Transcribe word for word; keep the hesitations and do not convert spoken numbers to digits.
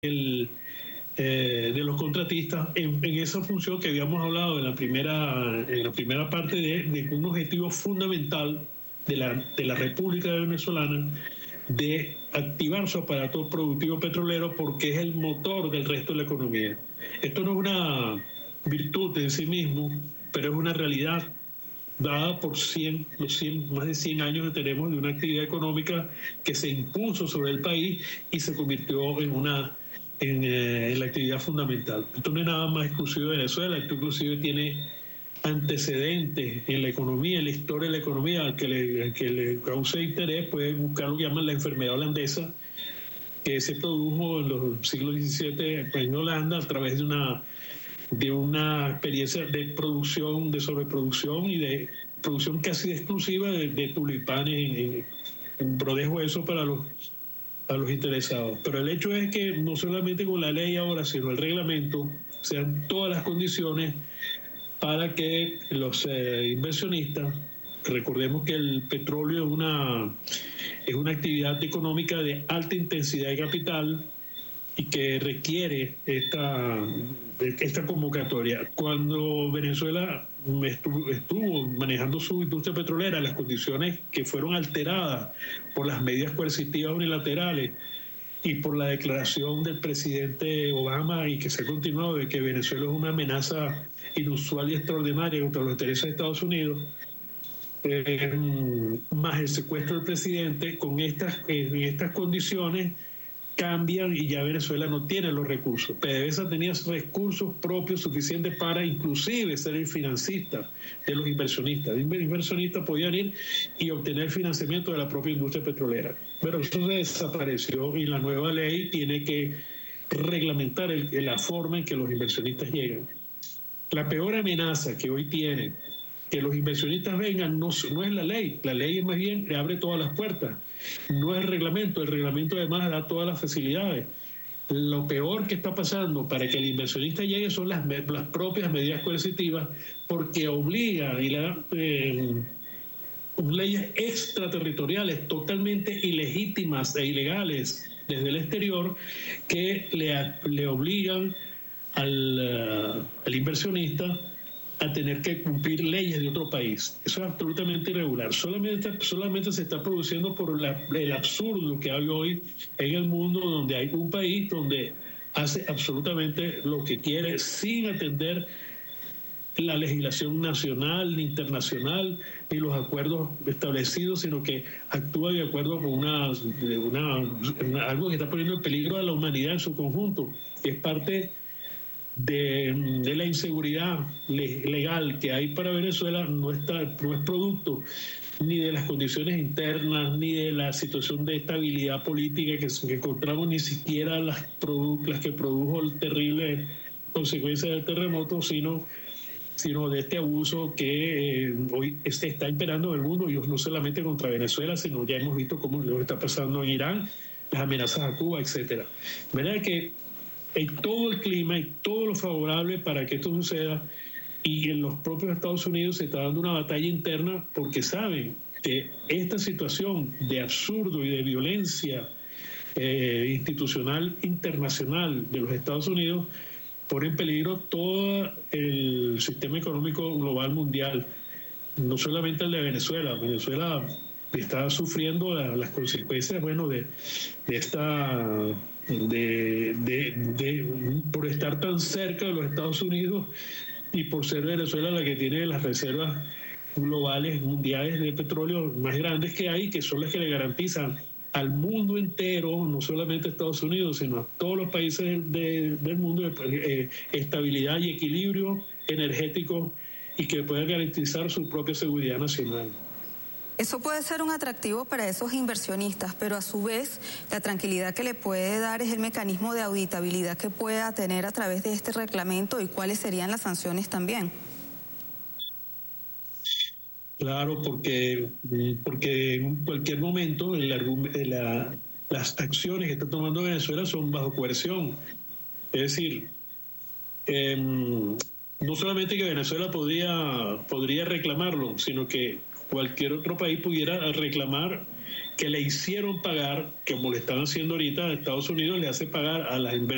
el, eh, de los contratistas en, en esa función que habíamos hablado en la primera, en la primera parte de, de un objetivo fundamental de la, de la República Venezolana de activar su aparato productivo petrolero, porque es el motor del resto de la economía. Esto no es una virtud en sí mismo, pero es una realidad dada por cien, los cien, más de cien años que tenemos de una actividad económica que se impuso sobre el país y se convirtió en una en, eh, en la actividad fundamental. Esto no es nada más exclusivo de Venezuela, esto inclusive tiene antecedentes en la economía, en la historia de la economía. Al que le, al que le cause interés puede buscar lo que llaman la enfermedad holandesa, que se produjo en los siglos diecisiete en Holanda a través de una de una experiencia de producción, de sobreproducción y de producción casi exclusiva de, de tulipanes. En, en, pero dejo eso para los, a los interesados. Pero el hecho es que no solamente con la ley ahora, sino el reglamento, sean todas las condiciones para que los eh, inversionistas, recordemos que el petróleo es una, es una actividad económica de alta intensidad de capital y que requiere esta, esta convocatoria. Cuando Venezuela estuvo, estuvo manejando su industria petrolera, las condiciones que fueron alteradas por las medidas coercitivas unilaterales y por la declaración del presidente Obama, y que se ha continuado, de que Venezuela es una amenaza inusual y extraordinaria contra los intereses de Estados Unidos, eh, más el secuestro del presidente, con estas, en estas condiciones cambian y ya Venezuela no tiene los recursos. PDVSA tenía recursos propios suficientes para inclusive ser el financista de los inversionistas. Los inversionistas podían ir y obtener financiamiento de la propia industria petrolera. Pero eso se desapareció y la nueva ley tiene que reglamentar el, la forma en que los inversionistas llegan. La peor amenaza que hoy tiene que los inversionistas vengan no, no es la ley. La ley más bien le abre todas las puertas. No es el reglamento. El reglamento además da todas las facilidades. Lo peor que está pasando para que el inversionista llegue son las, las propias medidas coercitivas, porque obliga y le da eh, leyes extraterritoriales totalmente ilegítimas e ilegales desde el exterior que le, le obligan al, uh, al inversionista a tener que cumplir leyes de otro país. Eso es absolutamente irregular. Solamente, solamente se está produciendo por la, el absurdo que hay hoy en el mundo, donde hay un país donde hace absolutamente lo que quiere sin atender la legislación nacional ni internacional ni los acuerdos establecidos, sino que actúa de acuerdo con una, una, una algo que está poniendo en peligro a la humanidad en su conjunto, que es parte De, de la inseguridad legal que hay para Venezuela. No, está, no es producto ni de las condiciones internas ni de la situación de estabilidad política que, que encontramos, ni siquiera las, produ, las que produjo el terrible consecuencia del terremoto, sino, sino de este abuso que eh, hoy se está imperando en el mundo, y no solamente contra Venezuela, sino ya hemos visto cómo lo está pasando en Irán, las amenazas a Cuba, etcétera. De manera que hay todo el clima y todo lo favorable para que esto suceda, y en los propios Estados Unidos se está dando una batalla interna porque saben que esta situación de absurdo y de violencia eh, institucional internacional de los Estados Unidos pone en peligro todo el sistema económico global mundial, no solamente el de Venezuela. Venezuela está sufriendo la, las consecuencias, bueno, de, de esta De, de, de, por estar tan cerca de los Estados Unidos y por ser Venezuela la que tiene las reservas globales mundiales de petróleo más grandes que hay, que son las que le garantizan al mundo entero, no solamente a Estados Unidos, sino a todos los países de, del mundo, eh, estabilidad y equilibrio energético, y que puedan garantizar su propia seguridad nacional. Eso puede ser un atractivo para esos inversionistas, pero a su vez la tranquilidad que le puede dar es el mecanismo de auditabilidad que pueda tener a través de este reglamento, y cuáles serían las sanciones también. Claro, porque, porque en cualquier momento el, la, las acciones que está tomando Venezuela son bajo coerción. Es decir, eh, no solamente que Venezuela podría, podría reclamarlo, sino que cualquier otro país pudiera reclamar que le hicieron pagar, como le están haciendo ahorita. Estados Unidos le hace pagar a las